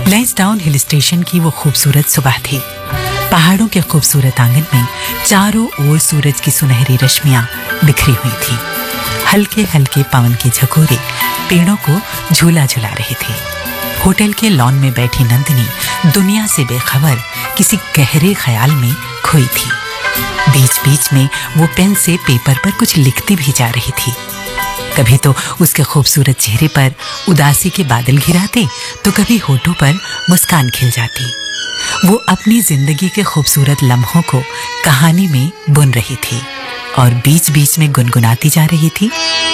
Lansdowne hill station की वो खूबसूरत सुबह थी। पहाड़ों के खूबसूरत आंगन में चारों ओर सूरज की सुनहरी रश्मियां बिखरी हुई थी। हल्के हल्के पवन के झकोरे पेड़ों को झूला झुला रहे थे। होटल के लॉन में बैठी नंदिनी दुनिया से बेखबर किसी गहरे ख्याल में खोई थी। बीच बीच में वो पेन से पेपर पर कुछ लिखती भी जा रही थी। कभी तो उसके खूबसूरत चेहरे पर उदासी के बादल घिराते, तो कभी होठों पर मुस्कान खिल जाती। वो अपनी जिंदगी के खूबसूरत लम्हों को कहानी में बुन रही थी और बीच बीच में गुनगुनाती जा रही थी।